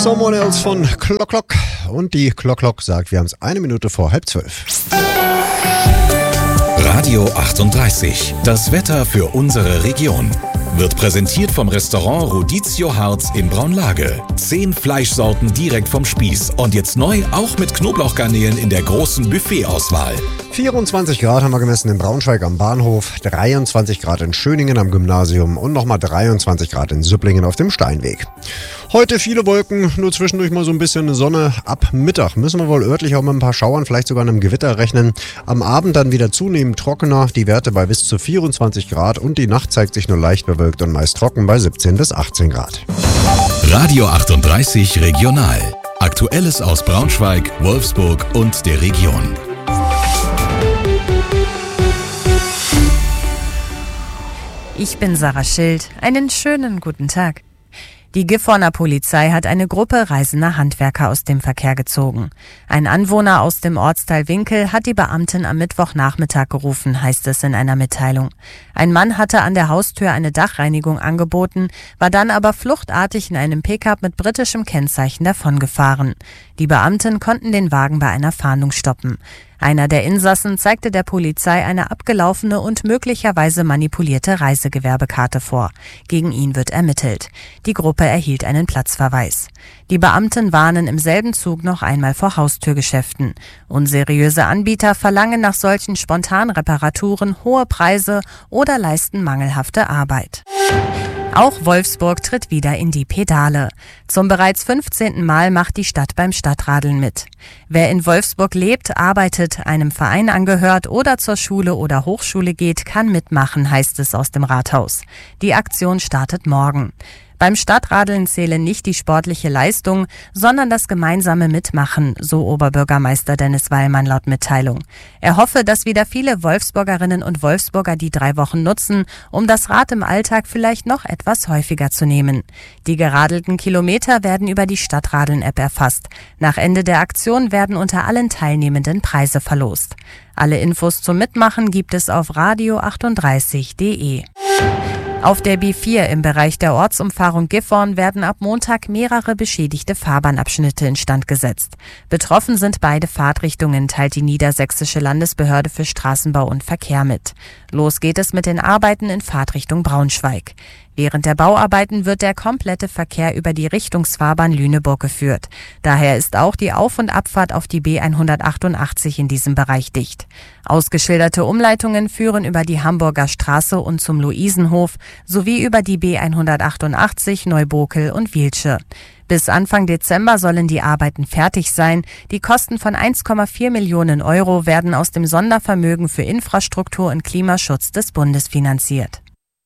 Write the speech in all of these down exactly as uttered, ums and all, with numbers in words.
Someone Else von Clock Clock. Und die Clock Clock sagt, wir haben es eine Minute vor halb zwölf. Radio achtunddreißig. Das Wetter für unsere Region. Wird präsentiert vom Restaurant Rodizio Harz in Braunlage. Zehn Fleischsorten direkt vom Spieß. Und jetzt neu auch mit Knoblauchgarnelen in der großen Buffetauswahl. vierundzwanzig Grad haben wir gemessen in Braunschweig am Bahnhof, dreiundzwanzig Grad in Schöningen am Gymnasium und nochmal dreiundzwanzig Grad in Süpplingen auf dem Steinweg. Heute viele Wolken, nur zwischendurch mal so ein bisschen Sonne. Ab Mittag müssen wir wohl örtlich auch mit ein paar Schauern, vielleicht sogar einem Gewitter rechnen. Am Abend dann wieder zunehmend trockener, die Werte bei bis zu vierundzwanzig Grad und die Nacht zeigt sich nur leicht bewölkt und meist trocken bei siebzehn bis achtzehn Grad. Radio achtunddreißig Regional. Aktuelles aus Braunschweig, Wolfsburg und der Region. Ich bin Sarah Schild. Einen schönen guten Tag. Die Gifhorner Polizei hat eine Gruppe reisender Handwerker aus dem Verkehr gezogen. Ein Anwohner aus dem Ortsteil Winkel hat die Beamten am Mittwochnachmittag gerufen, heißt es in einer Mitteilung. Ein Mann hatte an der Haustür eine Dachreinigung angeboten, war dann aber fluchtartig in einem Pickup mit britischem Kennzeichen davongefahren. Die Beamten konnten den Wagen bei einer Fahndung stoppen. Einer der Insassen zeigte der Polizei eine abgelaufene und möglicherweise manipulierte Reisegewerbekarte vor. Gegen ihn wird ermittelt. Die Gruppe erhielt einen Platzverweis. Die Beamten warnen im selben Zug noch einmal vor Haustürgeschäften. Unseriöse Anbieter verlangen nach solchen Spontanreparaturen hohe Preise oder leisten mangelhafte Arbeit. Auch Wolfsburg tritt wieder in die Pedale. Zum bereits fünfzehnten Mal macht die Stadt beim Stadtradeln mit. Wer in Wolfsburg lebt, arbeitet, einem Verein angehört oder zur Schule oder Hochschule geht, kann mitmachen, heißt es aus dem Rathaus. Die Aktion startet morgen. Beim Stadtradeln zähle nicht die sportliche Leistung, sondern das gemeinsame Mitmachen, so Oberbürgermeister Dennis Weilmann laut Mitteilung. Er hoffe, dass wieder viele Wolfsburgerinnen und Wolfsburger die drei Wochen nutzen, um das Rad im Alltag vielleicht noch etwas häufiger zu nehmen. Die geradelten Kilometer werden über die Stadtradeln-App erfasst. Nach Ende der Aktion werden unter allen Teilnehmenden Preise verlost. Alle Infos zum Mitmachen gibt es auf radio achtunddreißig punkt de. Auf der B vier im Bereich der Ortsumfahrung Gifhorn werden ab Montag mehrere beschädigte Fahrbahnabschnitte instand gesetzt. Betroffen sind beide Fahrtrichtungen, teilt die Niedersächsische Landesbehörde für Straßenbau und Verkehr mit. Los geht es mit den Arbeiten in Fahrtrichtung Braunschweig. Während der Bauarbeiten wird der komplette Verkehr über die Richtungsfahrbahn Lüneburg geführt. Daher ist auch die Auf- und Abfahrt auf die B hundertachtundachtzig in diesem Bereich dicht. Ausgeschilderte Umleitungen führen über die Hamburger Straße und zum Luisenhof sowie über die B hundertachtundachtzig, Neubokel und Wielsche. Bis Anfang Dezember sollen die Arbeiten fertig sein. Die Kosten von eins Komma vier Millionen Euro werden aus dem Sondervermögen für Infrastruktur und Klimaschutz des Bundes finanziert.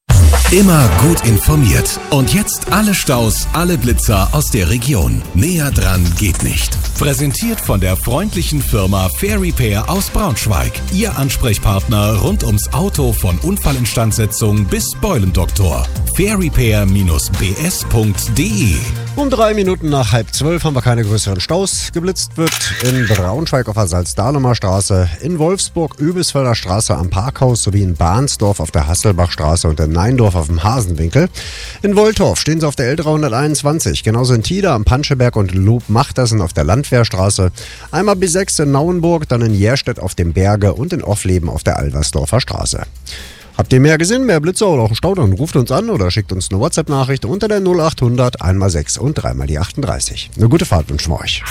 Immer gut informiert. Und jetzt alle Staus, alle Blitzer aus der Region. Näher dran geht nicht. Präsentiert von der freundlichen Firma Fair Repair aus Braunschweig. Ihr Ansprechpartner rund ums Auto von Unfallinstandsetzung bis Beulendoktor. fair repair b s punkt de. Um drei Minuten nach halb zwölf haben wir keine größeren Staus. Geblitzt wird in Braunschweig auf der Salzdahlumer Straße, in Wolfsburg Übelsfelder Straße am Parkhaus sowie in Bahnsdorf auf der Hasselbachstraße und in Neindorf auf dem Hasenwinkel. In Woltorf stehen sie auf der L dreihunderteinundzwanzig, genauso in Tida am Panscheberg und Lobmachtersen auf der Landwehrstraße. Einmal B sechs in Nauenburg, dann in Järstedt auf dem Berge und in Offleben auf der Alversdorfer Straße. Habt ihr mehr gesehen, mehr Blitzer oder auch einen Stau, dann ruft uns an oder schickt uns eine WhatsApp-Nachricht unter der null achthundert einmal sechs und dreimal die achtunddreißig. Eine gute Fahrt wünschen wir euch.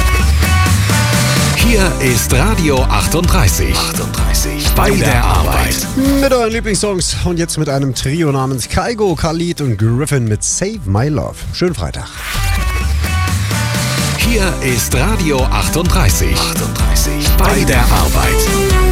Hier ist Radio achtunddreißig. achtunddreißig. Bei der Arbeit. Mit euren Lieblingssongs und jetzt mit einem Trio namens Kaigo, Khalid und Griffin mit Save My Love. Schönen Freitag. Hier ist Radio achtunddreißig. achtunddreißig. Bei der Arbeit.